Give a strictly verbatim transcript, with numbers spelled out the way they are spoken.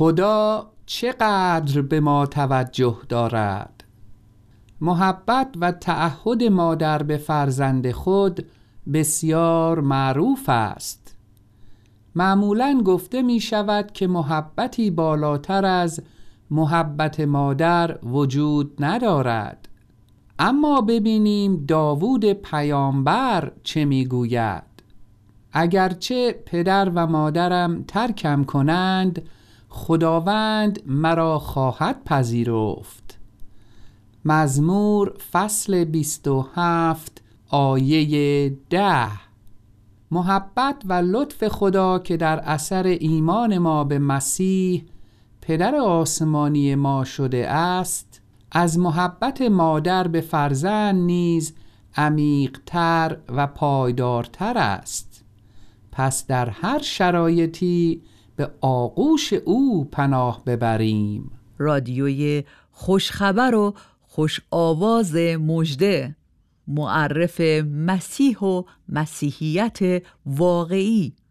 خدا چقدر به ما توجه دارد. محبت و تعهد مادر به فرزند خود بسیار معروف است. معمولاً گفته می شود که محبتی بالاتر از محبت مادر وجود ندارد. اما ببینیم داوود پیامبر چه می گوید. اگرچه پدر و مادرم ترکم کنند، خداوند مرا خواهد پذیرفت. مزمور فصل بیست و هفت آیه ده. محبت و لطف خدا که در اثر ایمان ما به مسیح پدر آسمانی ما شده است، از محبت مادر به فرزند نیز عمیق‌تر و پایدارتر است. پس در هر شرایطی به آغوش او پناه ببریم. رادیوی خوشخبر و خوش آواز مژده، معرف مسیح و مسیحیت واقعی.